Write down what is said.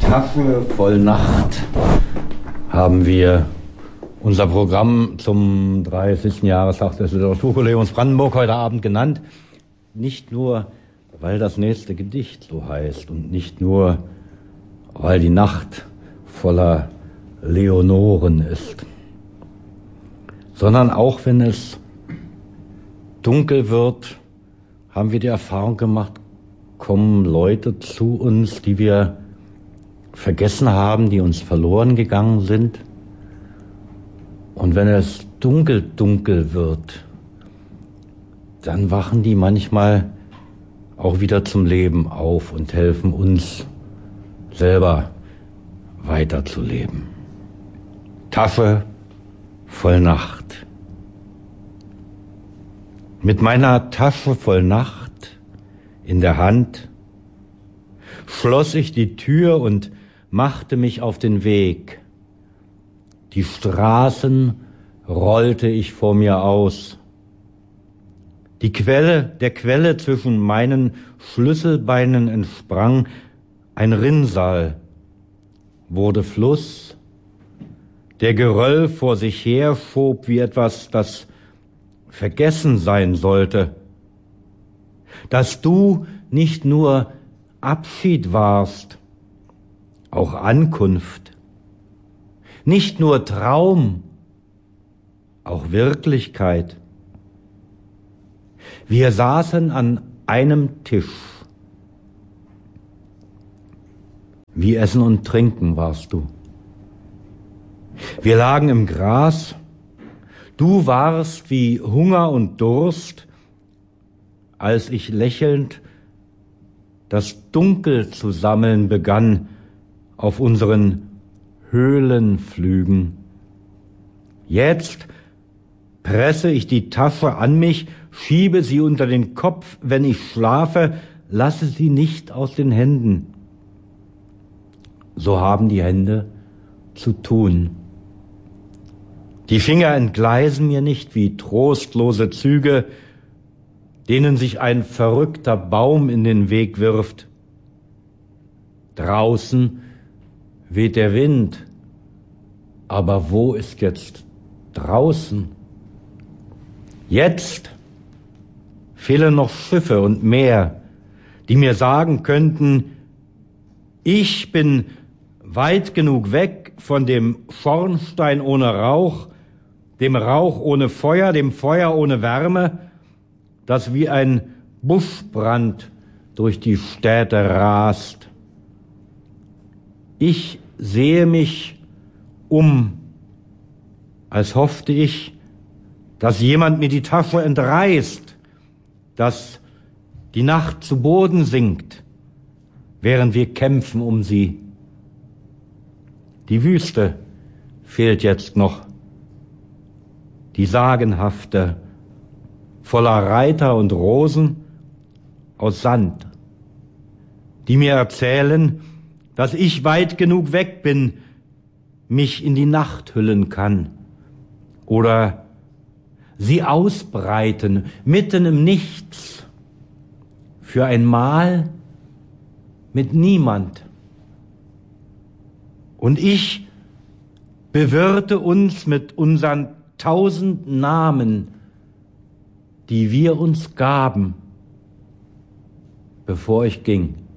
Tafel voll Nacht haben wir unser Programm zum 30. Jahrestag des Literaturkollegiums Brandenburg heute Abend genannt. Nicht nur, weil das nächste Gedicht so heißt und nicht nur, weil die Nacht voller Leonoren ist, sondern auch wenn es dunkel wird, haben wir die Erfahrung gemacht, kommen Leute zu uns, die wir vergessen haben, die uns verloren gegangen sind. Und wenn es dunkel wird, dann wachen die manchmal auch wieder zum Leben auf und helfen uns selber weiterzuleben. Tasche voll Nacht. Mit meiner Tasche voll Nacht in der Hand schloss ich die Tür und machte mich auf den Weg. Die Straßen rollte ich vor mir aus. Der Quelle zwischen meinen Schlüsselbeinen entsprang ein Rinnsal, wurde Fluss, der Geröll vor sich her schob wie etwas, das vergessen sein sollte. Dass du nicht nur Abschied warst, auch Ankunft, nicht nur Traum, auch Wirklichkeit. Wir saßen an einem Tisch. Wie Essen und Trinken warst du. Wir lagen im Gras. Du warst wie Hunger und Durst, als ich lächelnd das Dunkel zu sammeln begann auf unseren Höhlenflügen. Jetzt presse ich die Tasche an mich, schiebe sie unter den Kopf, wenn ich schlafe, lasse sie nicht aus den Händen. So haben die Hände zu tun. Die Finger entgleisen mir nicht wie trostlose Züge, denen sich ein verrückter Baum in den Weg wirft. Draußen weht der Wind, aber wo ist jetzt draußen? Jetzt fehlen noch Schiffe und Meer, die mir sagen könnten, ich bin weit genug weg von dem Schornstein ohne Rauch, dem Rauch ohne Feuer, dem Feuer ohne Wärme, das wie ein Buschbrand durch die Städte rast. Ich sehe mich um, als hoffte ich, dass jemand mir die Tasche entreißt, dass die Nacht zu Boden sinkt, während wir kämpfen um sie. Die Wüste fehlt jetzt noch, die sagenhafte, voller Reiter und Rosen aus Sand, die mir erzählen, dass ich weit genug weg bin, mich in die Nacht hüllen kann, oder sie ausbreiten mitten im Nichts für ein Mahl mit niemand. Und ich bewirte uns mit unseren 1000 Namen, die wir uns gaben, bevor ich ging.